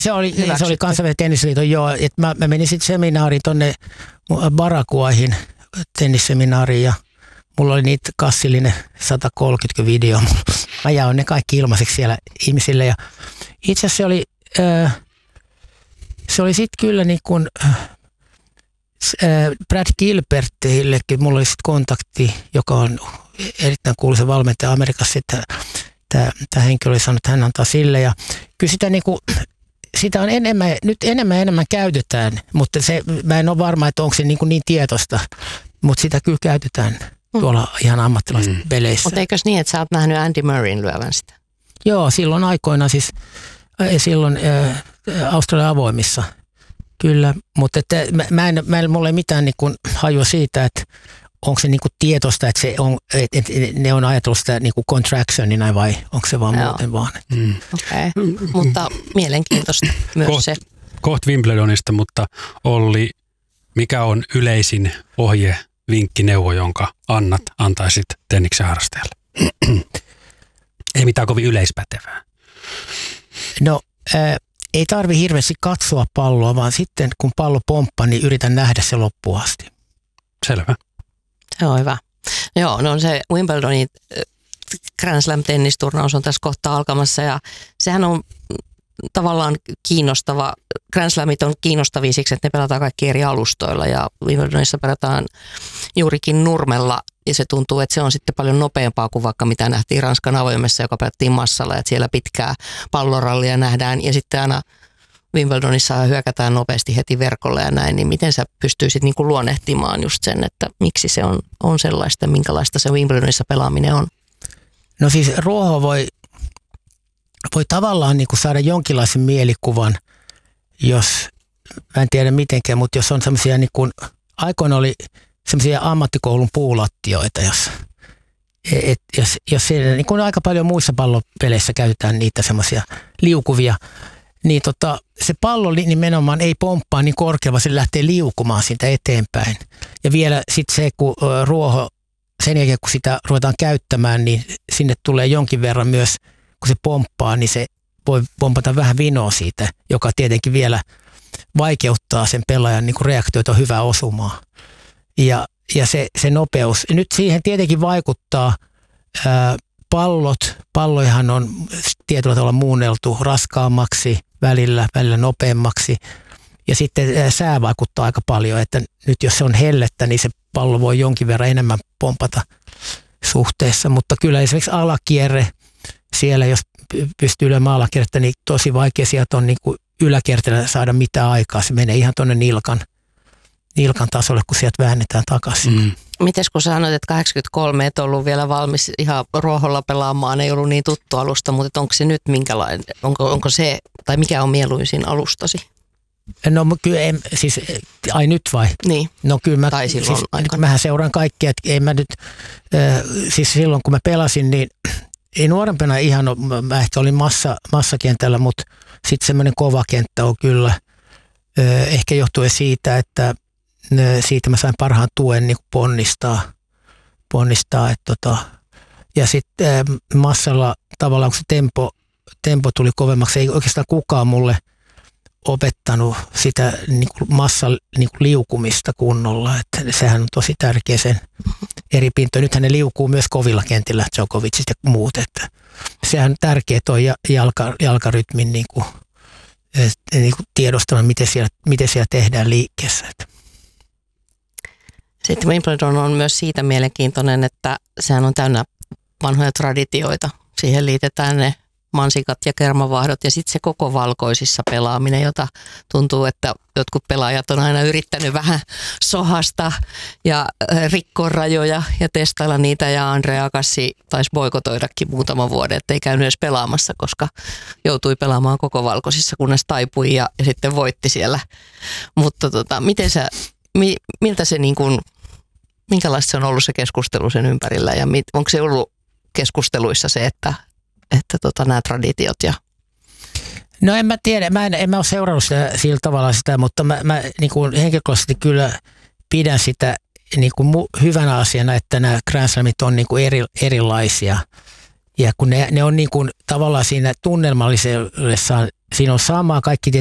Se oli kansainvälisen tennisliiton, joo. Että mä menin sitten seminaariin tonne Baraguahin tennisseminaariin ja mulla oli niitä kassillinen 130 video. Mä jaoin ne kaikki ilmaiseksi siellä ihmisille ja itse asiassa se oli sitten kyllä niin kuin Brad Gilbertillekin mulla oli sitten kontakti, joka on erittäin kuuluisa valmentaja Amerikassa, että tämä henkilö oli sanonut, että hän antaa sille ja kyllä sitä niin kuin sitä on nyt enemmän käytetään, mutta mä en ole varma, että onko se niin tietoista, mutta sitä kyllä käytetään tuolla ihan ammattilaisissa peleissä. Mutta eikös niin, että sä oot nähnyt Andy Murrayn lyövän sitä? Joo, silloin aikoina silloin Australian avoimissa, kyllä, mutta mulla ei mitään niin kuin hajua siitä, että onko se niinku tietoista, että ne on ajatellut sitä niinku contractionina vai onko se vaan muuten vaan? Okei. Mutta mielenkiintoista myös se. Kohta Wimbledonista, mutta Olli, mikä on yleisin ohje, vinkki, neuvo, jonka antaisit tenniksen harrastajalle? Ei mitään kovin yleispätevää. No, ei tarvi hirveästi katsoa palloa, vaan sitten kun pallo pomppaa, niin yritän nähdä se loppuun asti. Selvä. Se on hyvä. Joo, no se Wimbledonin Grand Slam -tennisturnaus on tässä kohtaa alkamassa ja sehän on tavallaan kiinnostava. Grand Slamit on kiinnostavia siksi, että ne pelataan kaikki eri alustoilla ja Wimbledonissa pelataan juurikin nurmella ja se tuntuu, että se on sitten paljon nopeampaa kuin vaikka mitä nähtiin Ranskan avoimessa, joka pelattiin massalla, että siellä pitkää pallorallia nähdään ja sitten aina Wimbledonissa hyökätään nopeasti heti verkolle ja näin, niin miten sä pystyisit niin kuin luonnehtimaan just sen, että miksi se on sellaista, minkälaista se Wimbledonissa pelaaminen on? No siis ruoho voi tavallaan niin kuin saada jonkinlaisen mielikuvan, jos, mä en tiedä mitenkään, mutta jos on semmoisia niin kuin, aikoina oli semmoisia ammattikoulun puulattioita, jos siellä, niin kuin aika paljon muissa pallopeleissä käytetään niitä semmoisia liukuvia, niin se pallo nimenomaan ei pomppaa niin korkealla, vaan se lähtee liukumaan siitä eteenpäin. Ja vielä sitten se, kun ruoho, sen jälkeen kun sitä ruvetaan käyttämään, niin sinne tulee jonkin verran myös, kun se pomppaa, niin se voi pompata vähän vinoa siitä, joka tietenkin vielä vaikeuttaa sen pelaajan niin kuin reaktioita hyvää osumaa. Ja se nopeus. Nyt siihen tietenkin vaikuttaa palloihan on tietyllä tavalla muunneltu raskaammaksi, välillä nopeammaksi. Ja sitten sää vaikuttaa aika paljon, että nyt jos se on hellettä, niin se pallo voi jonkin verran enemmän pompata suhteessa. Mutta kyllä esimerkiksi alakierre, siellä jos pystyy lyömään alakierrettä, niin tosi vaikea sieltä on niin kuin yläkierteellä saada mitään aikaa. Se menee ihan tuonne nilkan tasolle, kun sieltä väännetään takaisin. Mites kun sanoit, että 83 et ollut vielä valmis ihan ruoholla pelaamaan, ei ollut niin tuttu alusta, mutta onko se nyt minkälainen, onko se, tai mikä on mieluisin alustasi? No kyllä, siis, ai nyt vai? Niin, no, kyllä tai silloin siis, aikana. Mähän seuraan kaikkea, että en mä nyt, siis silloin kun mä pelasin, niin ei nuorempana ihan, mä ehkä olin massakentällä, mutta sitten semmoinen kova kenttä on kyllä, ehkä johtuen siitä, että siitä mä sain parhaan tuen niin ponnistaa ja sitten massalla tavallaan kun se tempo tuli kovemmaksi, ei oikeastaan kukaan mulle opettanut sitä niin kuin massan niin kuin liukumista kunnolla, että sehän on tosi tärkeä sen eri pintoja. Nythän ne liukuu myös kovilla kentillä, Djokovicit ja muut, että sehän on tärkeä tuo jalkarytmin niin kuin tiedostamaan, miten siellä tehdään liikkeessä. Sitten Wimbledon on myös siitä mielenkiintoinen, että sehän on täynnä vanhoja traditioita. Siihen liitetään ne mansikat ja kermavahdot ja sitten se koko valkoisissa pelaaminen, jota tuntuu, että jotkut pelaajat on aina yrittänyt vähän sohasta ja rikkoa rajoja ja testailla niitä ja Andre Agassi taisi boikotoidakin muutaman vuoden, ettei käynyt edes pelaamassa, koska joutui pelaamaan koko valkoisissa, kunnes taipui ja sitten voitti siellä. Mutta miltä se niin kuin, minkälaista se on ollut se keskustelu sen ympärillä ja onko se ollut keskusteluissa se, että nämä traditiot ja... No en mä tiedä, en mä ole seurannut sillä tavalla sitä, mutta mä niin kuin henkilökohtaisesti kyllä pidän sitä niin kuin hyvänä asiana, että nämä Grand Slamit on niin kuin erilaisia. Ja kun ne on niin kuin tavallaan siinä tunnelmallisuudessaan siinä on sama, kaikki